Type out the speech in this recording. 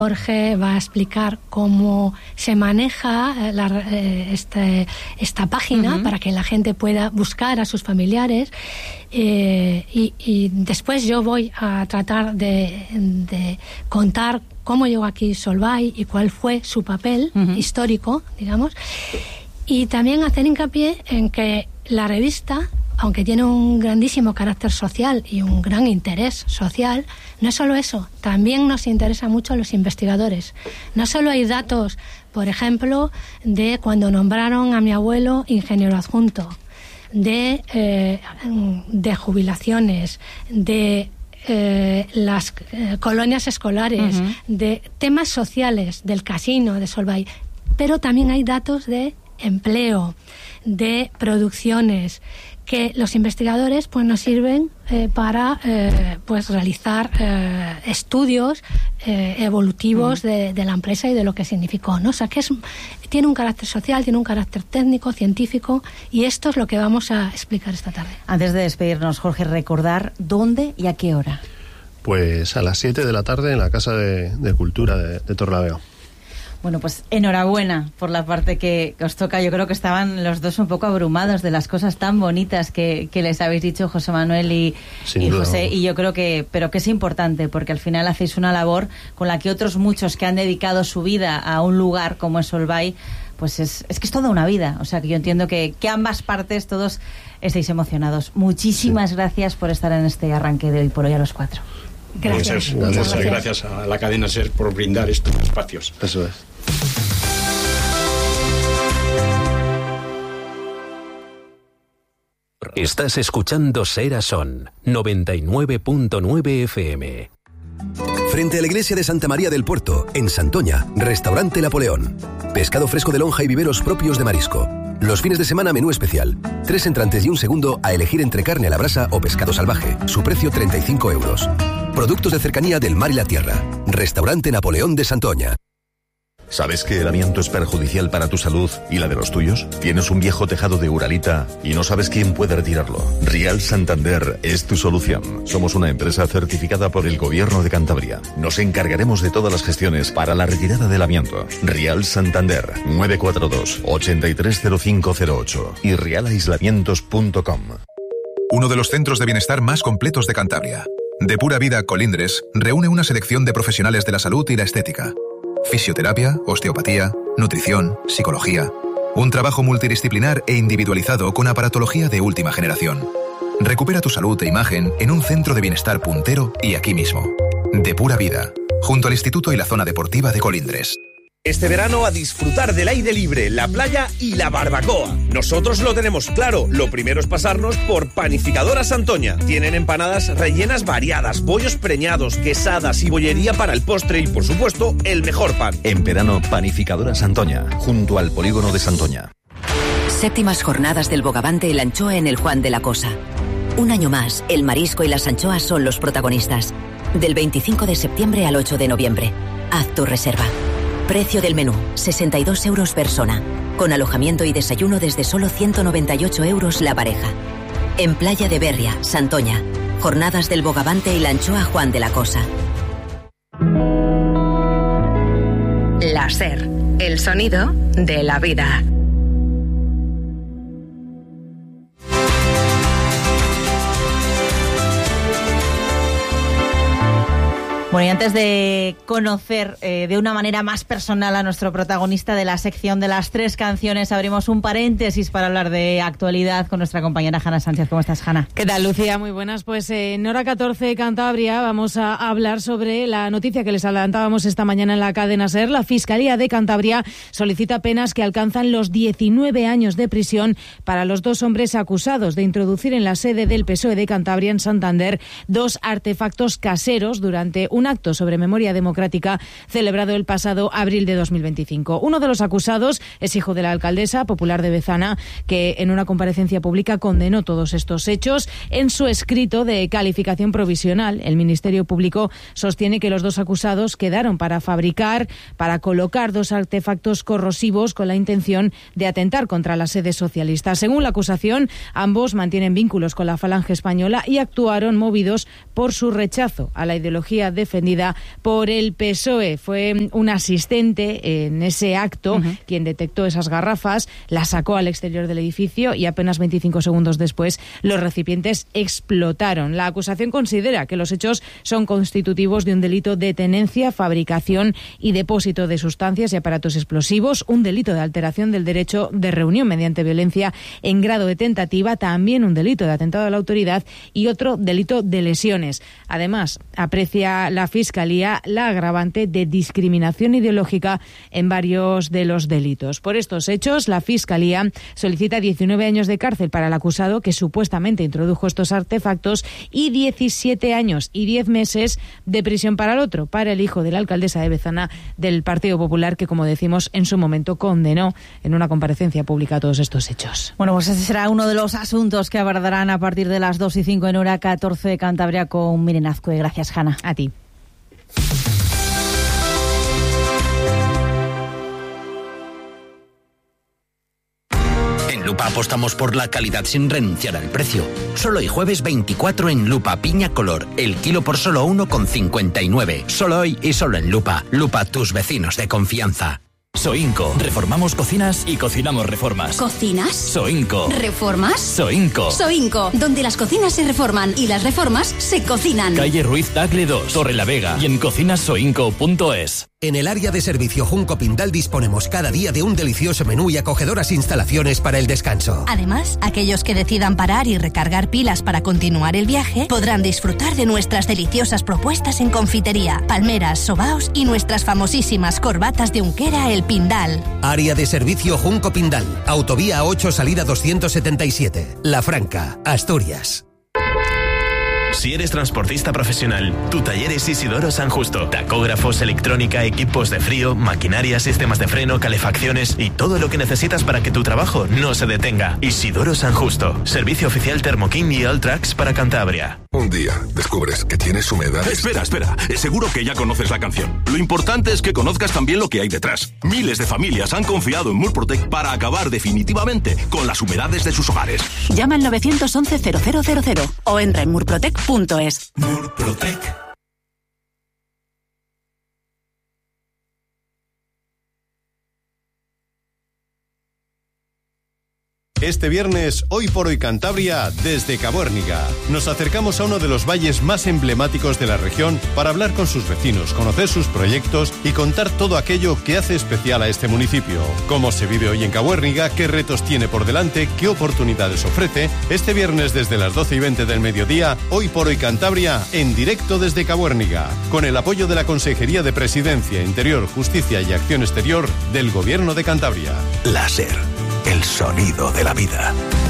Jorge va a explicar cómo se maneja esta página para que la gente pueda buscar a sus familiares y después yo voy a tratar de contar cómo llegó aquí Solvay y cuál fue su papel histórico, digamos, y también hacer hincapié en que la revista, aunque tiene un grandísimo carácter social y un gran interés social, no es solo eso, también nos interesa mucho a los investigadores. No solo hay datos, por ejemplo, de cuando nombraron a mi abuelo ingeniero adjunto, de jubilaciones, de las colonias escolares, de temas sociales, del casino de Solvay, pero también hay datos de empleo, de producciones, que los investigadores pues nos sirven para pues realizar estudios evolutivos de la empresa y de lo que significó, ¿no? O sea, que tiene un carácter social, tiene un carácter técnico, científico, y esto es lo que vamos a explicar esta tarde. Antes de despedirnos, Jorge, recordar dónde y a qué hora. Pues a las 7 de la tarde en la Casa de Cultura de Torlavega. Bueno, pues enhorabuena por la parte que os toca. Yo creo que estaban los dos un poco abrumados de las cosas tan bonitas que les habéis dicho José Manuel y José. Y yo creo que es importante, porque al final hacéis una labor con la que otros muchos que han dedicado su vida a un lugar como es Solvay, pues es que es toda una vida. O sea, que yo entiendo que ambas partes, todos estáis emocionados. Muchísimas gracias por estar en este arranque de Hoy por Hoy a los 4. Gracias. Gracias a la cadena SER por brindar estos espacios. Eso es. Estás escuchando Sera Son 99.9 FM. Frente a la iglesia de Santa María del Puerto, en Santoña, Restaurante Napoleón. Pescado fresco de lonja y viveros propios de marisco. Los fines de semana, menú especial. 3 entrantes y un segundo a elegir entre carne a la brasa o pescado salvaje. Su precio 35 euros. Productos de cercanía del mar y la tierra. Restaurante Napoleón de Santoña. ¿Sabes que el amianto es perjudicial para tu salud y la de los tuyos? ¿Tienes un viejo tejado de Uralita y no sabes quién puede retirarlo? Rial Santander es tu solución. Somos una empresa certificada por el Gobierno de Cantabria. Nos encargaremos de todas las gestiones para la retirada del amianto. Rial Santander 942-830508 y realaislamientos.com. Uno de los centros de bienestar más completos de Cantabria. De Pura Vida Colindres reúne una selección de profesionales de la salud y la estética. Fisioterapia, osteopatía, nutrición, psicología. Un trabajo multidisciplinar e individualizado con aparatología de última generación. Recupera tu salud e imagen en un centro de bienestar puntero y aquí mismo. De Pura Vida, junto al Instituto y la Zona Deportiva de Colindres. Este verano a disfrutar del aire libre, la playa y la barbacoa. Nosotros lo tenemos claro. Lo primero es pasarnos por Panificadora Santoña. Tienen empanadas rellenas variadas, bollos preñados, quesadas y bollería para el postre y, por supuesto, el mejor pan. En verano, Panificadora Santoña, junto al polígono de Santoña. Séptimas jornadas del bogavante y la anchoa en el Juan de la Cosa. Un año más, el marisco y las anchoas son los protagonistas. Del 25 de septiembre al 8 de noviembre. Haz tu reserva. Precio del menú, 62 euros persona. Con alojamiento y desayuno desde solo 198 euros la pareja. En Playa de Berria, Santoña. Jornadas del bogavante y la anchoa Juan de la Cosa. La SER, el sonido de la vida. Bueno, y antes de conocer de una manera más personal a nuestro protagonista de la sección de las 3 canciones, abrimos un paréntesis para hablar de actualidad con nuestra compañera Hanna Sánchez. ¿Cómo estás, Hanna? ¿Qué tal, Lucía? Muy buenas. Pues en Hora 14 Cantabria vamos a hablar sobre la noticia que les adelantábamos esta mañana en la cadena SER. La Fiscalía de Cantabria solicita penas que alcanzan los 19 años de prisión para los 2 hombres acusados de introducir en la sede del PSOE de Cantabria, en Santander, 2 artefactos caseros durante un acto sobre memoria democrática celebrado el pasado abril de 2025. Uno de los acusados es hijo de la alcaldesa popular de Bezana, que en una comparecencia pública condenó todos estos hechos. En su escrito de calificación provisional, el Ministerio Público sostiene que los 2 acusados quedaron para colocar 2 artefactos corrosivos con la intención de atentar contra la sede socialista. Según la acusación, ambos mantienen vínculos con la Falange Española y actuaron movidos por su rechazo a la ideología de defendida por el PSOE. Fue un asistente en ese acto quien detectó esas garrafas, las sacó al exterior del edificio y apenas 25 segundos después los recipientes explotaron. La acusación considera que los hechos son constitutivos de un delito de tenencia, fabricación y depósito de sustancias y aparatos explosivos, un delito de alteración del derecho de reunión mediante violencia en grado de tentativa, también un delito de atentado a la autoridad y otro delito de lesiones. Además, aprecia la Fiscalía la agravante de discriminación ideológica en varios de los delitos. Por estos hechos, la Fiscalía solicita 19 años de cárcel para el acusado que supuestamente introdujo estos artefactos y 17 años y 10 meses de prisión para el otro, para el hijo de la alcaldesa de Bezana del Partido Popular, que, como decimos, en su momento condenó en una comparecencia pública todos estos hechos. Bueno, pues ese será uno de los asuntos que abordarán a partir de las 2:05 en hora 14 Cantabria con Miren Azcue. Gracias, Hanna. A ti. En Lupa apostamos por la calidad sin renunciar al precio. Solo hoy jueves 24 en Lupa Piña Color, el kilo por solo 1,59. Solo hoy y solo en Lupa. Lupa, tus vecinos de confianza. Soinco. Reformamos cocinas y cocinamos reformas. ¿Cocinas? Soinco. ¿Reformas? Soinco. Soinco, donde las cocinas se reforman y las reformas se cocinan. Calle Ruiz Tagle 2, Torre la Vega y en cocinasoinco.es. En el área de servicio Junco Pindal disponemos cada día de un delicioso menú y acogedoras instalaciones para el descanso. Además, aquellos que decidan parar y recargar pilas para continuar el viaje podrán disfrutar de nuestras deliciosas propuestas en confitería, palmeras, sobaos y nuestras famosísimas corbatas de Unquera El Pindal. Área de servicio Junco Pindal, Autovía 8 salida 277, La Franca, Asturias. Si eres transportista profesional, tu taller es Isidoro San Justo. Tacógrafos, electrónica, equipos de frío, maquinaria, sistemas de freno, calefacciones y todo lo que necesitas para que tu trabajo no se detenga. Isidoro San Justo. Servicio oficial Thermokin y Alltrax para Cantabria. Un día descubres que tienes humedades. Espera. Seguro que ya conoces la canción. Lo importante es que conozcas también lo que hay detrás. Miles de familias han confiado en Murprotec para acabar definitivamente con las humedades de sus hogares. Llama al 911-0000 o entra en murprotec.es. Murprotec. Este viernes, Hoy por Hoy Cantabria, desde Cabuérniga. Nos acercamos a uno de los valles más emblemáticos de la región para hablar con sus vecinos, conocer sus proyectos y contar todo aquello que hace especial a este municipio. Cómo se vive hoy en Cabuérniga, qué retos tiene por delante, qué oportunidades ofrece. Este viernes desde las 12:20 del mediodía, Hoy por Hoy Cantabria, en directo desde Cabuérniga, con el apoyo de la Consejería de Presidencia, Interior, Justicia y Acción Exterior del Gobierno de Cantabria. La SER. El sonido de la vida.